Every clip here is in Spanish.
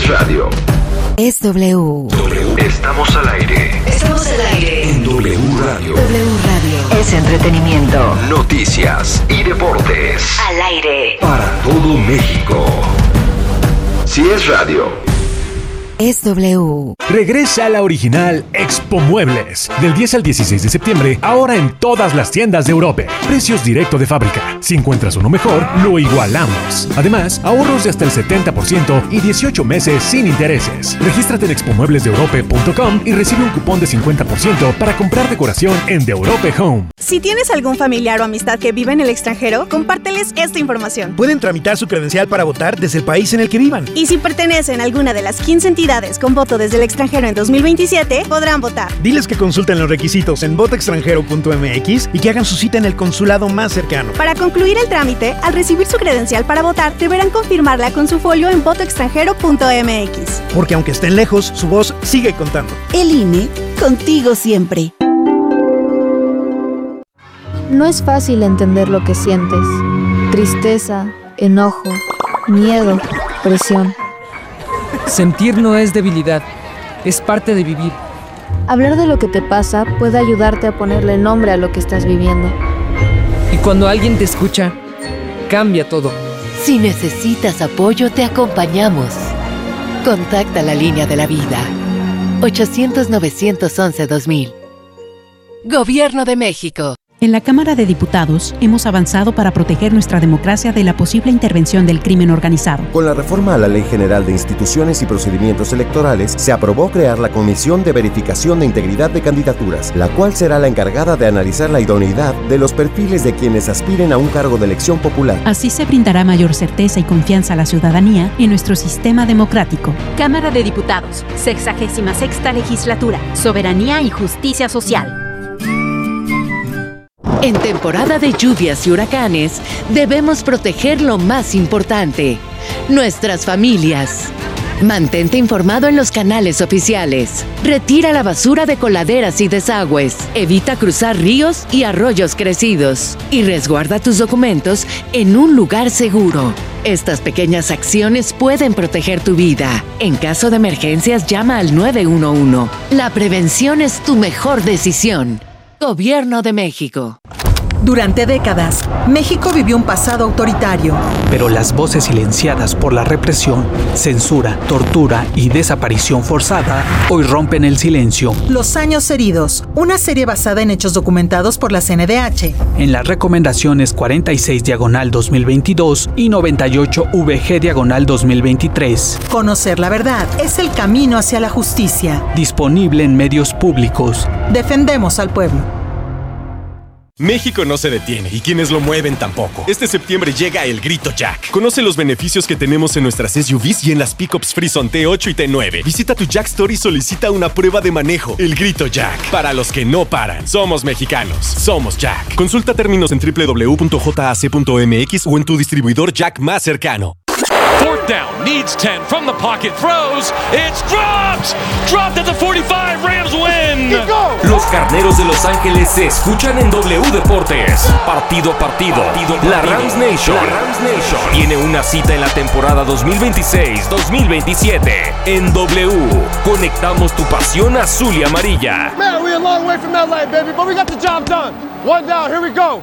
es radio. Es W. Estamos al aire. Estamos al aire. En W Radio. W Radio. Es entretenimiento. Noticias y deportes. Al aire. Para todo México. Si es radio. Es W. Regresa la original Expo Muebles. Del 10 al 16 de septiembre, ahora en todas las tiendas de Europa. Precios directo de fábrica. Si encuentras uno mejor, lo igualamos. Además, ahorros de hasta el 70% y 18 meses sin intereses. Regístrate en expomueblesdeeurope.com y recibe un cupón de 50% para comprar decoración en The Europe Home. Si tienes algún familiar o amistad que vive en el extranjero, compárteles esta información. Pueden tramitar su credencial para votar desde el país en el que vivan. Y si pertenecen a alguna de las 15 entidades con voto desde el extranjero en 2027, podrán votar. Diles que consulten los requisitos en votoextranjero.mx y que hagan su cita en el consulado más cercano. Para concluir el trámite, al recibir su credencial para votar, deberán confirmarla con su folio en votoextranjero.mx. Porque aunque estén lejos, su voz sigue contando. El INE, contigo siempre. No es fácil entender lo que sientes. Tristeza, enojo, miedo, presión. Sentir no es debilidad, es parte de vivir. Hablar de lo que te pasa puede ayudarte a ponerle nombre a lo que estás viviendo. Y cuando alguien te escucha, cambia todo. Si necesitas apoyo, te acompañamos. Contacta la línea de la vida. 800-911-2000. Gobierno de México. En la Cámara de Diputados hemos avanzado para proteger nuestra democracia de la posible intervención del crimen organizado. Con la reforma a la Ley General de Instituciones y Procedimientos Electorales, se aprobó crear la Comisión de Verificación de Integridad de Candidaturas, la cual será la encargada de analizar la idoneidad de los perfiles de quienes aspiren a un cargo de elección popular. Así se brindará mayor certeza y confianza a la ciudadanía en nuestro sistema democrático. Cámara de Diputados, 66ª Legislatura, Soberanía y Justicia Social. En temporada de lluvias y huracanes, debemos proteger lo más importante, nuestras familias. Mantente informado en los canales oficiales. Retira la basura de coladeras y desagües. Evita cruzar ríos y arroyos crecidos. Y resguarda tus documentos en un lugar seguro. Estas pequeñas acciones pueden proteger tu vida. En caso de emergencias, llama al 911. La prevención es tu mejor decisión. Gobierno de México. Durante décadas, México vivió un pasado autoritario. Pero las voces silenciadas por la represión, censura, tortura y desaparición forzada hoy rompen el silencio. Los años heridos, una serie basada en hechos documentados por la CNDH. En las recomendaciones 46/2022 y 98/VG/2023. Conocer la verdad es el camino hacia la justicia. Disponible en medios públicos. Defendemos al pueblo. México no se detiene y quienes lo mueven tampoco. Este septiembre llega el Grito Jack. Conoce los beneficios que tenemos en nuestras SUVs y en las pickups Frison T8 y T9. Visita tu Jack Store y solicita una prueba de manejo. El Grito Jack. Para los que no paran. Somos mexicanos. Somos Jack. Consulta términos en www.jac.mx o en tu distribuidor Jack más cercano. Fourth down, needs 10 from the pocket, throws, it's dropped! Dropped at the 45, Rams win! Los Carneros de Los Ángeles se escuchan en W Deportes. Partido a partido. La Rams Nation tiene una cita en la temporada 2026-2027. En W, conectamos tu pasión azul y amarilla. Man, we're a long way from LA, baby, but we got the job done. One down, here we go.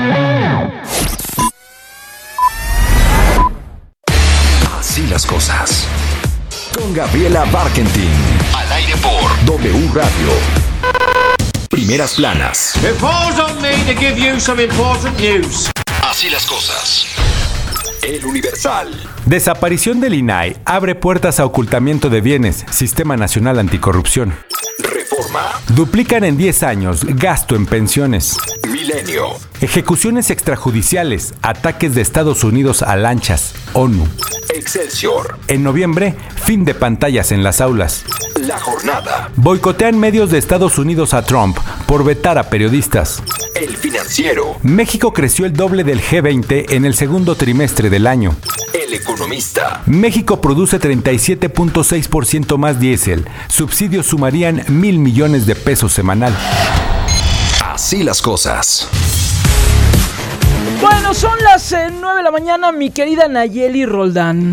Así las cosas. Con Gabriela Barkentin. Al aire por W Radio. Primeras planas. It falls on me to give you some important news. Así las cosas. El Universal. Desaparición del INAI abre puertas a ocultamiento de bienes. Sistema Nacional Anticorrupción. Reforma. Duplican en 10 años gasto en pensiones. Milenio. Ejecuciones extrajudiciales. Ataques de Estados Unidos a lanchas. ONU. Excelsior. En noviembre, fin de pantallas en las aulas. La Jornada. Boicotean medios de Estados Unidos a Trump por vetar a periodistas. El Financiero. México creció el doble del G20 en el segundo trimestre del año. El Economista. México produce 37.6% más diésel. Subsidios sumarían 1,000 millones de pesos semanal. Así las cosas. Bueno, son las 9 de la mañana, mi querida Nayeli Roldán.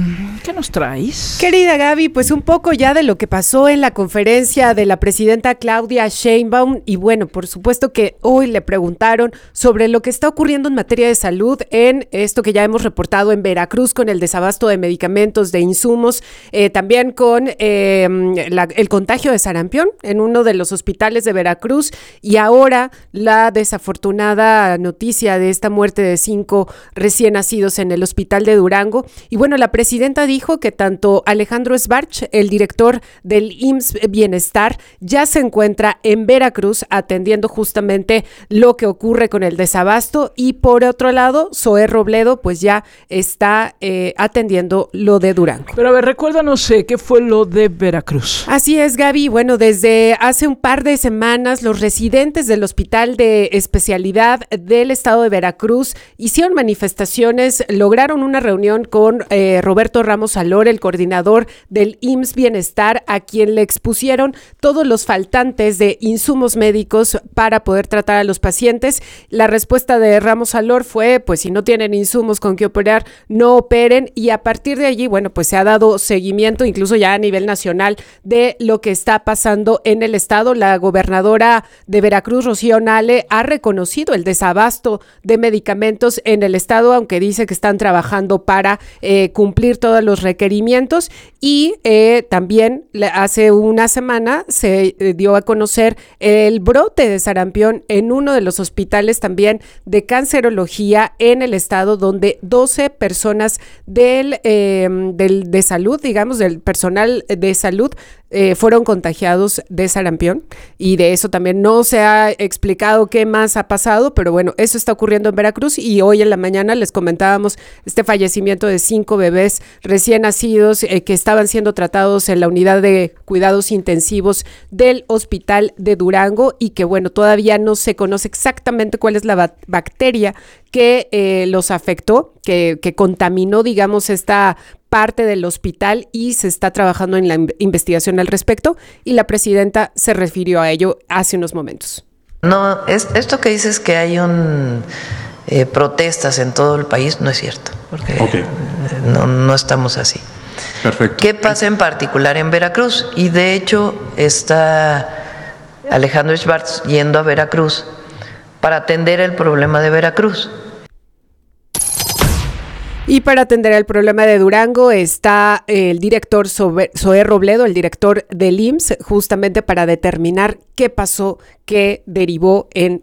¿qué nos traes? Querida Gaby, pues un poco ya de lo que pasó en la conferencia de la presidenta Claudia Sheinbaum, y bueno, por supuesto que hoy le preguntaron sobre lo que está ocurriendo en materia de salud en esto que ya hemos reportado en Veracruz con el desabasto de medicamentos, de insumos, también con el contagio de sarampión en uno de los hospitales de Veracruz, y ahora la desafortunada noticia de esta muerte de 5 recién nacidos en el hospital de Durango. Y bueno, la presidenta dijo que tanto Alejandro Sbarch, el director del IMSS Bienestar, ya se encuentra en Veracruz atendiendo justamente lo que ocurre con el desabasto, y por otro lado, Zoé Robledo pues ya está atendiendo lo de Durango. Pero a ver, recuérdanos qué fue lo de Veracruz. Así es, Gaby. Bueno, desde hace un par de semanas, los residentes del Hospital de Especialidad del Estado de Veracruz hicieron manifestaciones, lograron una reunión con Roberto Ramos Alor, el coordinador del IMSS Bienestar, a quien le expusieron todos los faltantes de insumos médicos para poder tratar a los pacientes. La respuesta de Ramos Alor fue, pues si no tienen insumos con que operar, no operen, y a partir de allí, bueno, pues se ha dado seguimiento, incluso ya a nivel nacional, de lo que está pasando en el estado. La gobernadora de Veracruz, Rocío Nale, ha reconocido el desabasto de medicamentos en el estado, aunque dice que están trabajando para cumplir todos los requerimientos, y también hace una semana se dio a conocer el brote de sarampión en uno de los hospitales también de cancerología en el estado, donde 12 personas de salud, digamos, del personal de salud, fueron contagiados de sarampión, y de eso también no se ha explicado qué más ha pasado, pero bueno, eso está ocurriendo en Veracruz. Y hoy en la mañana les comentábamos este fallecimiento de 5 bebés recién nacidos que estaban siendo tratados en la unidad de cuidados intensivos del hospital de Durango, y que bueno, todavía no se conoce exactamente cuál es la bacteria que los afectó, que contaminó, digamos, esta parte del hospital, y se está trabajando en la investigación al respecto, y la presidenta se refirió a ello hace unos momentos. No, esto que dices que hay protestas en todo el país no es cierto, porque no estamos así. Perfecto. ¿Qué pasa en particular en Veracruz? Y de hecho está Alejandro Schwartz yendo a Veracruz para atender el problema de Veracruz. Y para atender el problema de Durango está el director Zoé Robledo, el director del IMSS, justamente para determinar qué pasó, que derivó en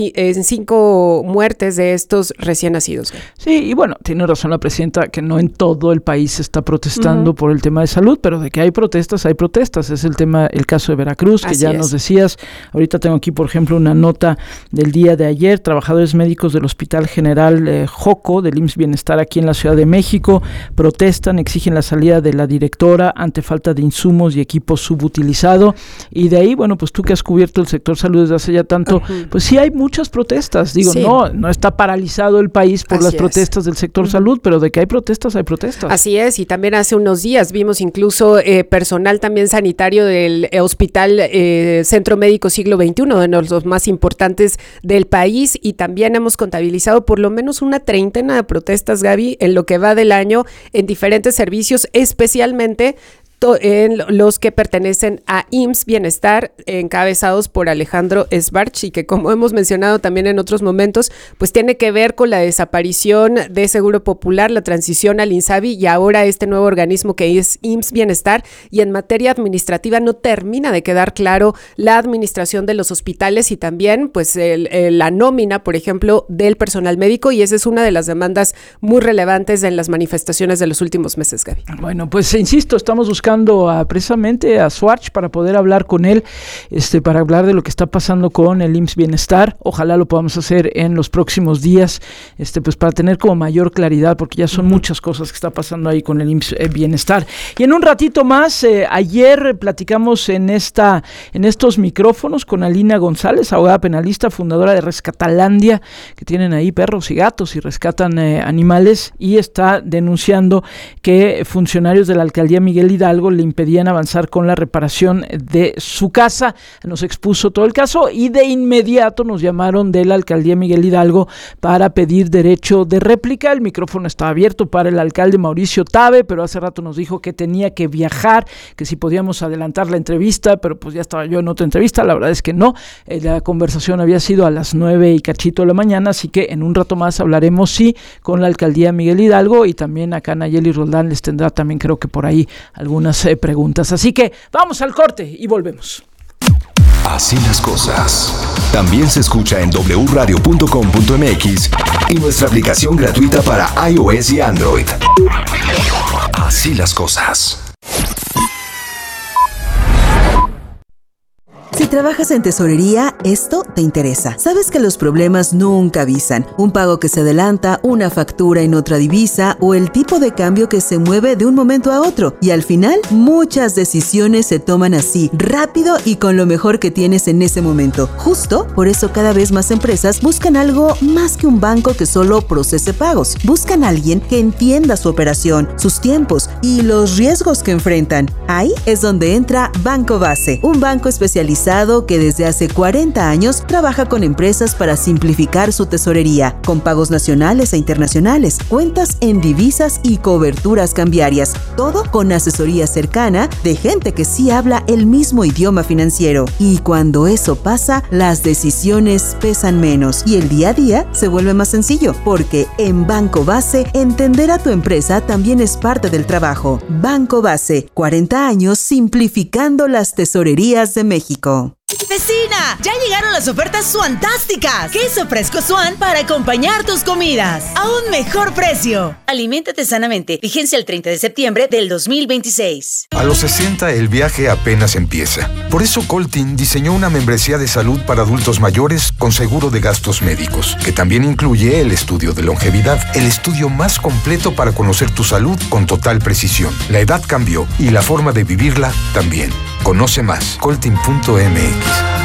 5 muertes de estos recién nacidos. Sí, y bueno, tiene razón la presidenta que no en todo el país se está protestando por el tema de salud, pero de que hay protestas, hay protestas. Es el caso de Veracruz, que ya nos decías. Ahorita tengo aquí, por ejemplo, una nota del día de ayer. Trabajadores médicos del Hospital General Joco, del IMSS Bienestar aquí en la Ciudad de México, protestan, exigen la salida de la directora ante falta de insumos y equipo subutilizado. Y de ahí, bueno, pues tú que has cubierto el sector salud desde hace ya tanto, pues sí hay muchas protestas. Digo, no está paralizado el país por las protestas del sector salud, pero de que hay protestas, hay protestas. Así es, y también hace unos días vimos incluso personal también sanitario del Hospital Centro Médico Siglo XXI, uno de los más importantes del país, y también hemos contabilizado por lo menos una 30 de protestas, Gaby, en lo que va del año en diferentes servicios, especialmente en los que pertenecen a IMSS Bienestar, encabezados por Alejandro Sbarch, y que, como hemos mencionado también en otros momentos, pues tiene que ver con la desaparición de Seguro Popular, la transición al INSABI y ahora este nuevo organismo que es IMSS Bienestar. Y en materia administrativa no termina de quedar claro la administración de los hospitales y también pues la nómina, por ejemplo, del personal médico, y esa es una de las demandas muy relevantes en las manifestaciones de los últimos meses, Gaby. Bueno, pues insisto, estamos buscando precisamente a Swartz para poder hablar con él, para hablar de lo que está pasando con el IMSS Bienestar. Ojalá lo podamos hacer en los próximos días, pues para tener como mayor claridad, porque ya son muchas cosas que está pasando ahí con el IMSS Bienestar. Y en un ratito más, ayer platicamos en estos micrófonos con Alina González, abogada penalista, fundadora de Rescatalandia, que tienen ahí perros y gatos y rescatan animales, y está denunciando que funcionarios de la alcaldía Miguel Hidalgo Hidalgo le impedían avanzar con la reparación de su casa. Nos expuso todo el caso y de inmediato nos llamaron de la alcaldía Miguel Hidalgo para pedir derecho de réplica. El micrófono estaba abierto para el alcalde Mauricio Tabe, pero hace rato nos dijo que tenía que viajar, que si podíamos adelantar la entrevista, pero pues ya estaba yo en otra entrevista. La verdad es que no, la conversación había sido a las 9 y cachito de la mañana, así que en un rato más hablaremos sí con la alcaldía Miguel Hidalgo, y también acá Nayeli Roldán les tendrá también creo que por ahí algunas preguntas. Así que vamos al corte y volvemos. Así las cosas. También se escucha en wradio.com.mx y nuestra aplicación gratuita para iOS y Android. Así las cosas. Si trabajas en tesorería, esto te interesa. Sabes que los problemas nunca avisan. Un pago que se adelanta, una factura en otra divisa o el tipo de cambio que se mueve de un momento a otro. Y al final, muchas decisiones se toman así, rápido y con lo mejor que tienes en ese momento. Justo por eso cada vez más empresas buscan algo más que un banco que solo procese pagos. Buscan a alguien que entienda su operación, sus tiempos y los riesgos que enfrentan. Ahí es donde entra Banco Base, un banco especializado que desde hace 40 años trabaja con empresas para simplificar su tesorería, con pagos nacionales e internacionales, cuentas en divisas y coberturas cambiarias. Todo con asesoría cercana de gente que sí habla el mismo idioma financiero. Y cuando eso pasa, las decisiones pesan menos y el día a día se vuelve más sencillo, porque en Banco Base, entender a tu empresa también es parte del trabajo. Banco Base, 40 años simplificando las tesorerías de México. ¡Vecina! ¡Ya llegaron las ofertas suantásticas! Queso fresco Suan para acompañar tus comidas a un mejor precio. Aliméntate sanamente. Vigencia el 30 de septiembre del 2026. A los 60 el viaje apenas empieza. Por eso Coltin diseñó una membresía de salud para adultos mayores con seguro de gastos médicos, que también incluye el estudio de longevidad, el estudio más completo para conocer tu salud con total precisión. La edad cambió y la forma de vivirla también. Conoce más, coltin.mx.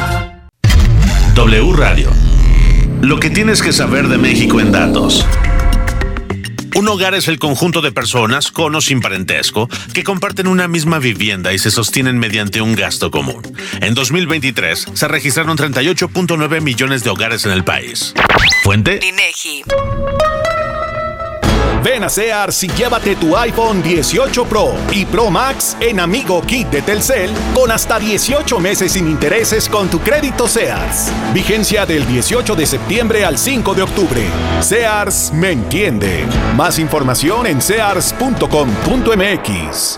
W Radio. Lo que tienes que saber de México en datos. Un hogar es el conjunto de personas, con o sin parentesco, que comparten una misma vivienda y se sostienen mediante un gasto común. En 2023 se registraron 38.9 millones de hogares en el país. Fuente: INEGI. Ven a Sears y llévate tu iPhone 18 Pro y Pro Max en Amigo Kit de Telcel con hasta 18 meses sin intereses con tu crédito Sears. Vigencia del 18 de septiembre al 5 de octubre. Sears me entiende. Más información en sears.com.mx.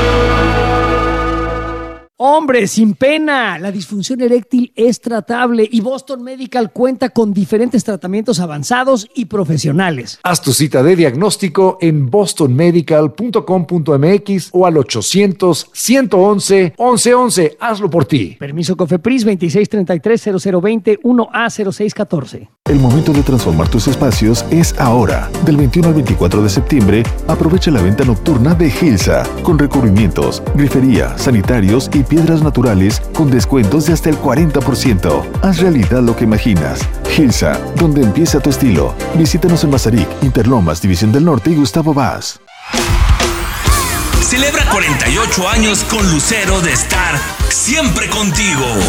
Hombre, sin pena, la disfunción eréctil es tratable y Boston Medical cuenta con diferentes tratamientos avanzados y profesionales. Haz tu cita de diagnóstico en bostonmedical.com.mx o al 800-111-1111. Hazlo por ti. Permiso COFEPRIS 2633-0020 1A0614. El momento de transformar tus espacios es ahora. Del 21 al 24 de septiembre, aprovecha la venta nocturna de Gilsa, con recubrimientos, grifería, sanitarios y piedras naturales con descuentos de hasta el 40%. Haz realidad lo que imaginas. Gilsa, donde empieza tu estilo. Visítanos en Mazarik, Interlomas, División del Norte y Gustavo Vaz. Celebra 48 años con Lucero de estar siempre contigo.